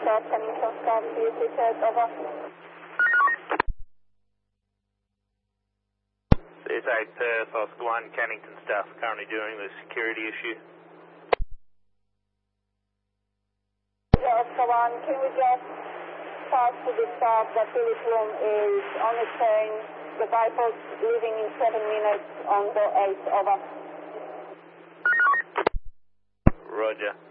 staff, Kennington staff, CSA check, over. CSA Perth, Oscar 1, Cannington staff currently doing the security issue. Oscar 1, can we just pass to the staff that Philip room is on the train, the bypass leaving in 7 minutes on door 8, over. Roger.